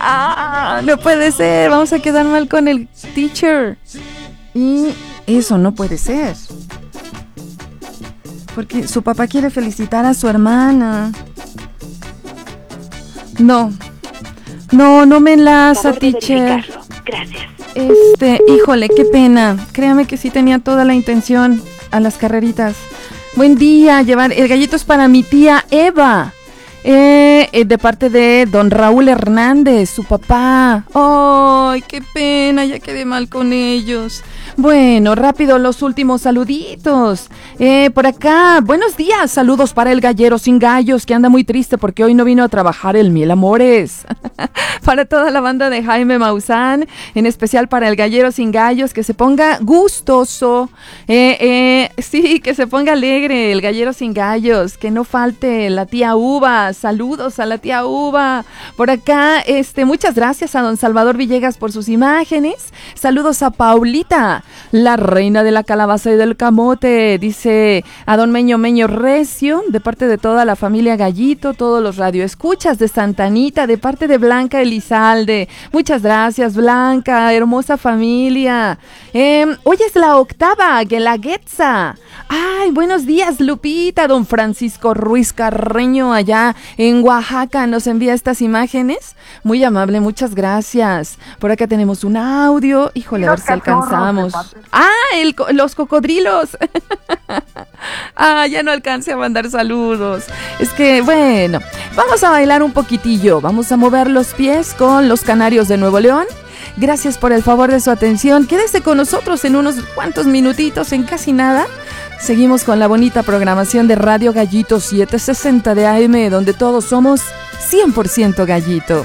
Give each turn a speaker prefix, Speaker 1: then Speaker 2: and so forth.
Speaker 1: No puede ser, vamos a quedar mal con el teacher. Y eso no puede ser. Porque su papá quiere felicitar a su hermana. No me enlaza, teacher.
Speaker 2: Gracias.
Speaker 1: Híjole, qué pena. Créame que sí tenía toda la intención a las carreritas. Buen día, llevar el gallito es para mi tía Eva. De parte de don Raúl Hernández, su papá. ¡Ay, qué pena! Ya quedé mal con ellos. Bueno, rápido los últimos saluditos. Por acá, buenos días, saludos para el gallero sin gallos, que anda muy triste porque hoy no vino a trabajar el Miel Amores. Para toda la banda de Jaime Maussan, en especial para el gallero sin gallos, que se ponga gustoso. Sí, que se ponga alegre el gallero sin gallos, que no falte la tía Uva. Saludos a la tía Uva. Por acá, muchas gracias a don Salvador Villegas por sus imágenes. Saludos a Paulita, la reina de la calabaza y del camote. Dice a don Meño Recio, de parte de toda la familia Gallito, todos los radioescuchas de Santa Anita, de parte de Blanca Elizalde. Muchas gracias, Blanca, hermosa familia. Hoy es la octava, Guelaguetza. Ay, buenos días, Lupita. Don Francisco Ruiz Carreño, allá en Oaxaca, nos envía estas imágenes. Muy amable, muchas gracias. Por acá tenemos un audio. Híjole, a ver si alcanzamos. Los cocodrilos. Ya no alcancé a mandar saludos. Es que, bueno, vamos a bailar un poquitillo. Vamos a mover los pies con los Canarios de Nuevo León. Gracias por el favor de su atención. Quédese con nosotros en unos cuantos minutitos, en casi nada. Seguimos con la bonita programación de Radio Gallito 760 de AM, donde todos somos 100% Gallito.